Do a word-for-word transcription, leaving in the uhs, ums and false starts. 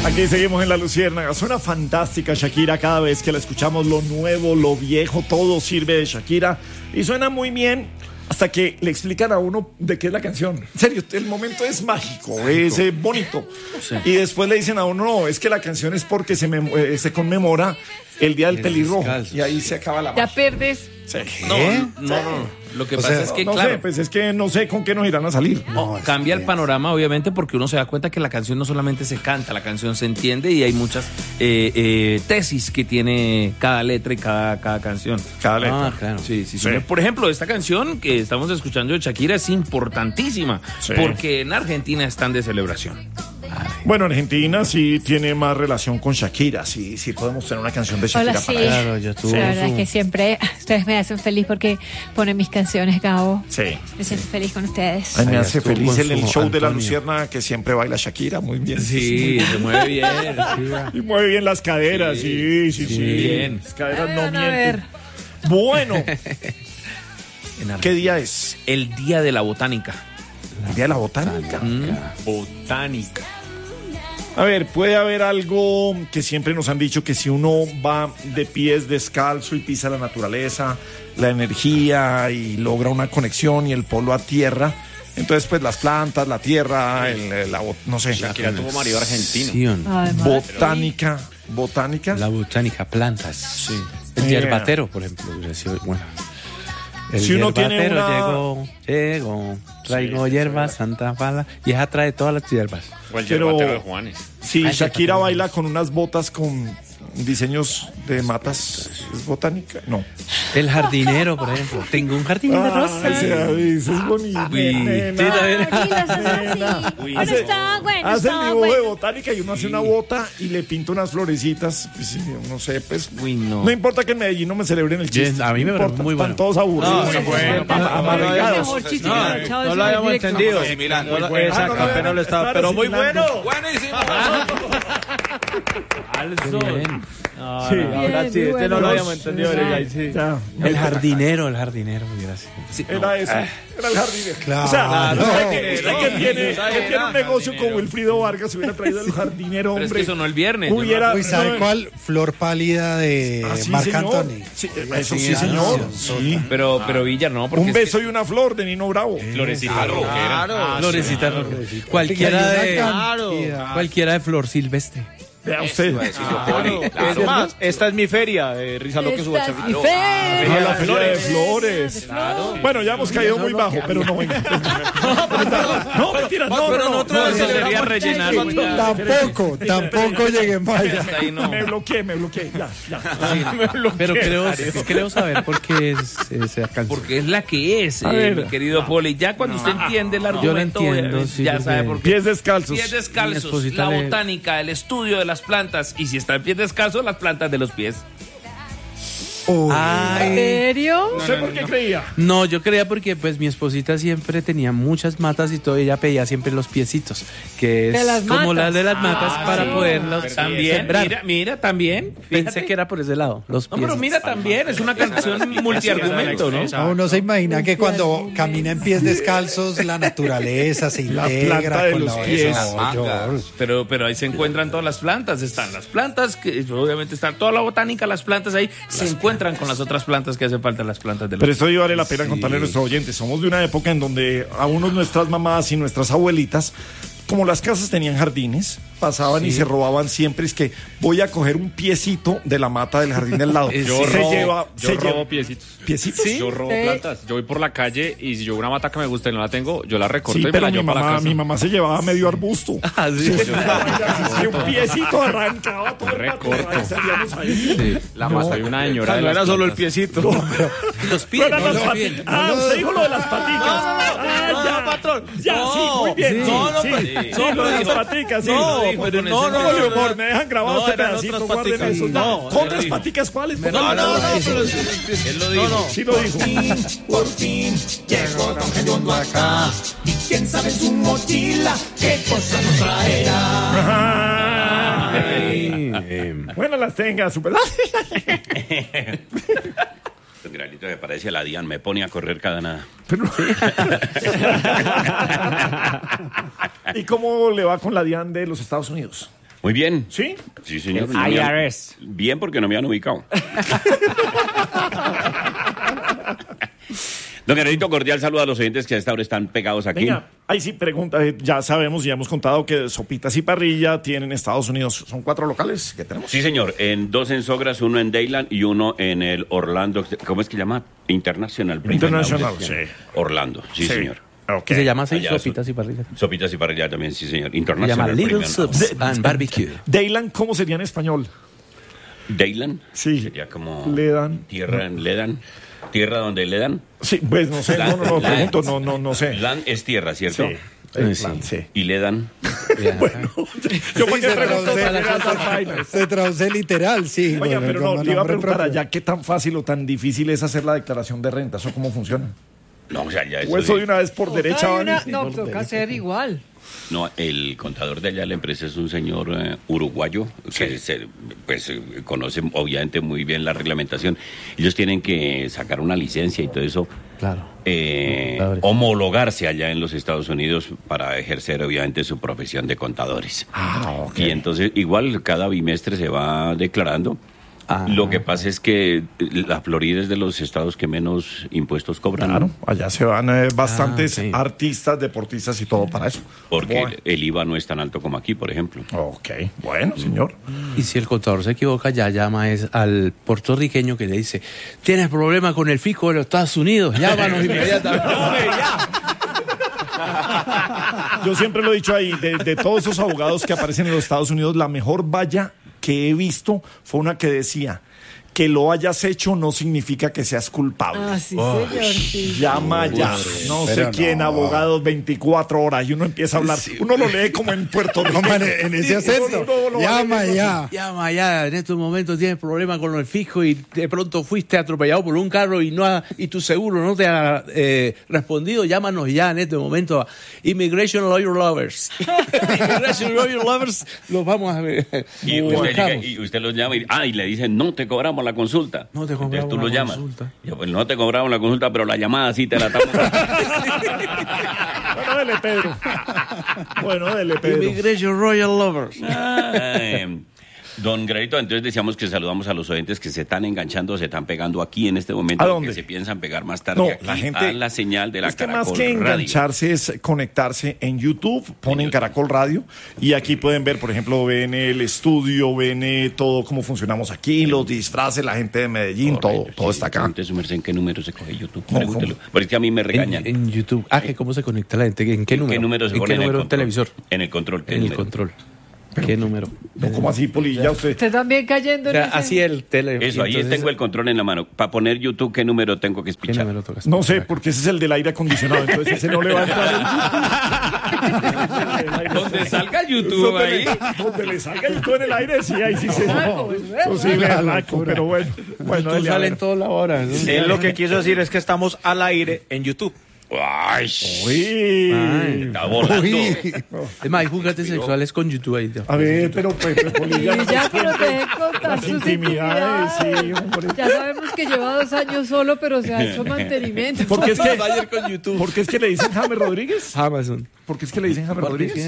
Aquí seguimos en La Luciérnaga. Suena fantástica Shakira. Cada vez que la escuchamos, lo nuevo, lo viejo, todo sirve de Shakira. Y suena muy bien hasta que le explican a uno de qué es la canción. En serio, el momento es mágico, es eh, bonito. Sí. Y después le dicen a uno, no, es que la canción es porque se, me, eh, se conmemora el Día del Pelirrojo. Y ahí se acaba la magia. Ya perdes. Sí. No, no, no. Lo que o pasa sea, es que, no, no claro. sé, pues es que no sé con qué nos irán a salir. No, cambia el panorama, obviamente, porque uno se da cuenta que la canción no solamente se canta, la canción se entiende y hay muchas eh, eh, tesis que tiene cada letra y cada, cada canción. Cada letra. Ah, claro. Sí, sí, sí. Sí. Por ejemplo, esta canción que estamos escuchando de Shakira es importantísima, sí, porque en Argentina están de celebración. Bueno, Argentina sí tiene más relación con Shakira, sí, sí podemos tener una canción de Shakira. Hola, sí. Para claro, yo tuve la verdad es que siempre ustedes me hacen feliz porque ponen mis canciones, Gabo. Sí. Me siento feliz con ustedes. Ay, me hace feliz el, el show Antonio. de La Luciérnaga que siempre baila Shakira, muy bien. Sí, se mueve bien. Y mueve bien las caderas, sí, sí, sí. sí. Bien. Las caderas a no ver, mienten. a ver. Bueno, ¿qué día es? El Día de la Botánica. El Día de la Botánica. Mm. Botánica. A ver, puede haber algo que siempre nos han dicho, que si uno va de pies descalzo y pisa la naturaleza, la energía y logra una conexión y el polo a tierra, entonces pues las plantas, la tierra, el, la, no sé. Shakira tuvo marido argentino. Sí, Ay, botánica, botánica. La botánica, plantas. Sí. El Yeah. hierbatero, por ejemplo. Bueno. El Si uno tiene hierbatero una- llegó, llegó, traigo Sí, hierbas, sí. Santa Fala, y esa trae todas las hierbas. O el Pero- yerbatero de Juanes. Sí, Ay, Shakira Shakira. baila con unas botas con diseños de matas. ¿Es botánica? No. El jardinero, por ejemplo. Tengo un jardín de Ah, rosas. ese David, eso es bonito. Uy. nena. Sí, también. Aquí las haces Nena. así. Uy. Bueno, Hace- está bueno, Hace el está dibujo de bueno. botánica y uno hace una bota y le pinta unas florecitas. Pues, sí, no sé, pues. Uy, no. No importa que en Medellín no me celebren el chiste. Bien, a mí me no parece importa, muy bueno. Están todos aburridos. No, muy bueno. Am- amargados. Mejor chiste No, que el chavo No de lo habíamos directo. entendido. Similar, No muy lo- bueno. Exacto, Ah, no, no, apenas lo estaba. están Pero muy bueno. asimilando. Buenísimo. Bien. No, Sí. no, ahora Bien, sí, muy este bueno. no lo habíamos entendido. Sí. Ahí sí. Ya. El jardinero, el jardinero, gracias. Sí, no. Era eso, era el jardinero. Claro. O sea, Claro. usted, que, usted No, que tiene, esa que era tiene un negocio jardinero. como Wilfrido Vargas, hubiera traído el jardinero, Pero es hombre. que sonó el viernes. yo Hubiera- Uy, ¿sabe no, cuál? Flor pálida de Ah, sí, Marc señor. Anthony. Sí, eso sí, Sí, señor. ah, Sí. Pero, pero Villar no, porque Un es que- beso y una flor de Nino Bravo. Florecita rockera. Claro. Florecita roja. Cualquiera Oiga, y una de, Claro. cualquiera de flor silvestre. Vea usted. Claro. Es más, esta es mi feria de Risa Loque su Esta es mi Claro. feria. Ah, la feria de flores. Bueno, ya hemos caído muy bajo, pero no venga. No, mentira, no, pero no, no, nosotros no, eso no, sería no, rellenar. no, no, Tampoco, tampoco llegué más allá. hasta ahí no. Me bloqueé, me bloqueé. Ya, ya. Pero creo, creo saber por qué es, es esa canción. Porque es la que es, A eh, ver. mi querido Poli. Ya cuando usted entiende el argumento, entiendo, eh, sí, ya porque- sabe por qué. Pies descalzos. Pies Mi descalzos, esposita la le- botánica, el estudio de las plantas. Y si está en pies descalzos, las plantas de los pies. Uy, ¿En Ay, serio? No sé por qué creía. no, yo creía porque pues mi esposita siempre tenía muchas matas y todo, ella pedía siempre los piecitos, que De es las como matas. las de las matas para sí. poderlos También, sembrar. mira, mira, también. Pensé Fíjate. que era por ese lado, los No, pies. pero mira también, es una canción multiargumento, ¿no? no, uno se imagina que cuando camina en pies descalzos la naturaleza se La integra planta de con los la pies. No, yo- Pero, pero ahí se encuentran todas las plantas, están las plantas, que obviamente están toda la botánica, las plantas ahí, se encuentran con las otras plantas que hacen falta, las plantas de los Pero esto sí vale la pena contarle a nuestros oyentes. Somos de una época en donde a unos nuestras mamás y nuestras abuelitas, como las casas tenían jardines, pasaban y se robaban siempre. Es que voy a coger un piecito de la mata del jardín del lado. Yo se robo, lleva, yo se robo lleva piecitos. piecitos. Yo robo Sí. plantas. Yo voy por la calle y si yo veo una mata que me gusta y no la tengo, yo la recorto Sí, y me pero la mi llevo para la mamá, casa. mi mamá se llevaba medio arbusto. Ah, sí. Y un piecito arrancaba todo el Recorto. matorral y salíamos ahí. La más hay una señora de No las era solo el plantas. piecito. Los No pies. eran no, las no, paticas. Ah, usted dijo lo de las paticas. Ah, no, ya. no, patrón. Ya, No. sí, muy bien. Sí. Sí, No, no, sí, pues, sí, no, lo de pero- las paticas, sí. No, lo dijo. pero no, no, Póngale no, humor, no. me dejan grabado No, este eran pedacito, otras guarden paticas. eso. No, ¿Otras sí. paticas cuáles? No, no, no, pero Él lo no, dijo. no. Sí lo dijo. Por fin llegó Don Gediondo acá. Y quién sabe en su mochila qué cosa nos traerá. Ay. Bueno, las tenga, super. Un granito que parece la Dian, me pone a correr cada nada. ¿Y cómo le va con la DIAN de los Estados Unidos? Muy bien. ¿Sí? Sí, señor. El No me I han- R S. Bien, porque no me han ubicado. Don Gerardito, cordial saludo a los oyentes que a esta hora están pegados aquí. Venga, ahí sí pregunta, eh, ya sabemos, ya hemos contado que Sopitas y Parrilla tienen en Estados Unidos, son cuatro locales que tenemos. Sí, señor. En dos en Sogras, uno en Dayland y uno en el Orlando. ¿Cómo es que se llama? International. International, Sí. sí. Orlando, sí, Sí. señor. Ok. Y se llama así, Allá, sopitas y parrillas. Sopitas y parrilla también, sí, señor. Se International. llama Little Premium Subs House. and Barbecue. Dayland, ¿cómo sería en español? Dayland. Sí. Sería como... Le dan. Tierra, le dan. Tierra donde le dan. Sí, pues no sé, no, no, no, Land. pregunto, no, no, no sé. Land es tierra, ¿cierto? Sí. Eh, Sí. sí. Y le dan. Bueno, yo Sí, me se pregunto traduce- también a esas vainas. Se traduce literal, sí. Oiga, bueno, pero no, como le iba a nombre preguntar propio. allá qué tan fácil o tan difícil es hacer la declaración de renta, ¿eso cómo funciona? No, o sea, ya eso O eso de- de una vez por derecha, Hay una- ¿vale? no, toca hacer igual. No, el contador de allá de la empresa es un señor eh, uruguayo que se, pues, eh, conoce obviamente muy bien la reglamentación. Ellos tienen que sacar una licencia y todo eso, Claro. eh, Claro. homologarse allá en los Estados Unidos para ejercer obviamente su profesión de contadores. Ah, ok. Y entonces igual cada bimestre se va declarando. Ah. Lo que pasa es que la Florida es de los estados que menos impuestos cobran. Claro, allá se van eh, bastantes Ah, sí. artistas, deportistas y todo para eso. Porque Bueno. el I V A no es tan alto como aquí, por ejemplo. Ok, bueno, señor. Y si el contador se equivoca, ya llama es al puertorriqueño que le dice, ¿tienes problema con el fisco de los Estados Unidos? Llámanos inmediatamente. Yo siempre lo he dicho ahí, de, de todos esos abogados que aparecen en los Estados Unidos, la mejor valla que he visto fue una que decía, que lo hayas hecho no significa que seas culpable. Ah, sí, señor, sí. Llama ya, no sé pero quién, no. abogados veinticuatro horas, y uno empieza a hablar, uno lo lee como en Puerto Rico. No, man, en ese acento. Uno- uno lo va Llama leyendo ya. Llama ya, en estos momentos tienes problema con el fisco y de pronto fuiste atropellado por un carro y no ha- y tu seguro no te ha eh, respondido, llámanos ya en este momento a Immigration Lawyer Lovers. Immigration Lawyer Lovers, los vamos a ver. Y Los usted, llega buscamos. y usted los llama y, ah, y le dicen, no te cobramos la consulta. No te cobramos Entonces tú la lo llamas. consulta. Y yo, pues no te cobramos la consulta, pero la llamada sí te la estamos. Bueno, dele, Pedro. Bueno, dele, Pedro. Immigration Royal Lovers. Ay, don Gradito, entonces decíamos que saludamos a los oyentes que se están enganchando, se están pegando aquí en este momento. ¿A dónde? Que se piensan pegar más tarde No, aquí la gente. a la señal de la es que Caracol más que Radio. engancharse es conectarse en YouTube, ponen Caracol Radio y aquí pueden ver, por ejemplo, ven el estudio, ven eh, todo cómo funcionamos aquí, los disfraces, la gente de Medellín, todo, Correcto, todo sí. está acá. Pregunte su merced en qué número se coge YouTube. ¿Cómo, Pregúntelo. cómo? Porque es que a mí me En, regañan. en YouTube. Ah, que cómo se conecta la gente. ¿En qué ¿En número? qué número se ¿En pone qué en el número control? televisor? En el control. ¿qué En el número? control. ¿Qué número? No, ¿cómo así, Polilla? Usted. Usted también cayendo O sea, en ese- así el tele. Eso, y ahí entonces- tengo el control en la mano. Para poner YouTube, ¿qué número tengo que ¿Qué espichar? número tocas? No sé, porque ese es el del aire acondicionado, entonces ese no le va a entrar. Donde salga YouTube Donde ahí. le- Donde le salga el todo en el aire, sí, ahí sí se. Eso Eso sí, La berraco, locura. pero bueno. Bueno, Tú dele, a sale ver. en toda la hora. ¿no? Él lo que quiso decir es que estamos al aire en YouTube. ¡Ay! Uy. Ay. Está volando. Uy. Es más, hay juguetes sexuales con YouTube ahí. A ver, pero Pepe Polilla. Y no ya, se pero cuente deje contar las sus intimidades, intimidades. sí, hombre. Ya sabemos que lleva dos años solo, pero se ha hecho mantenimiento. ¿Por qué es que, Ayer con YouTube. ¿por qué es que le dicen James Rodríguez? Amazon. ¿Por qué es que le dicen James Porque Rodríguez?